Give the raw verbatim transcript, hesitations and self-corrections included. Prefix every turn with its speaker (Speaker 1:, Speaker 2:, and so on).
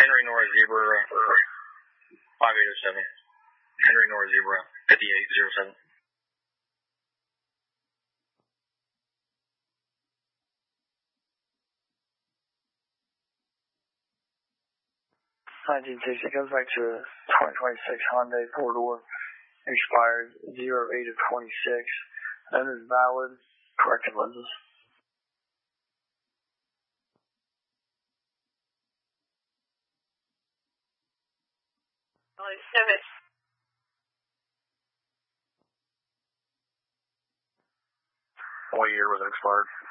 Speaker 1: Henry North Zebra five eight oh seven. Henry North Zebra fifty-eight oh seven.
Speaker 2: nineteen sixty goes back to a twenty twenty-six Hyundai four-door, expired zero eight of twenty-six. Owner's valid, corrected lenses.
Speaker 1: What year was it expired?